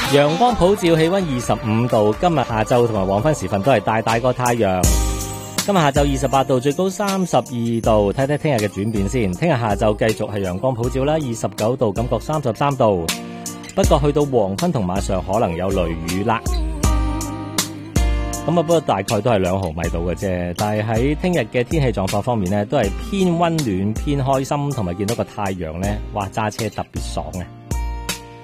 陽光普照，氣溫25度。今日下晝同埋黃昏時分都係大大個太陽。今日下晝28度，最高32度。睇睇聽日嘅轉變先。聽日下晝繼續係陽光普照啦，29度，感覺33度。不過去到黃昏同晚上可能有雷雨啦。咁不過大概都係2毫米度嘅啫。但係喺聽日嘅天氣狀況方面呢，都係偏溫暖、偏開心，同埋見到個太陽呢，哇，揸車特別爽嘅。